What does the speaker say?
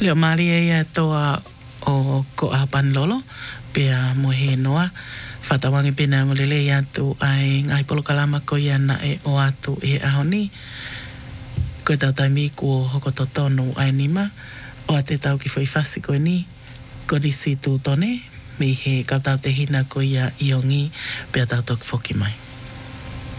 Leo mali e toa o ko a panlolo pea mo he noa whatawangi pina mo lele atu ai ngai polo kalama ko iana e o atu e ahoni ko tau taimi ko hoko to tonu ai nima o te tau ki foi fasi ko ni ko nisi tu tone me he kautau te hina ko ia iongi pea tau tok foki mai.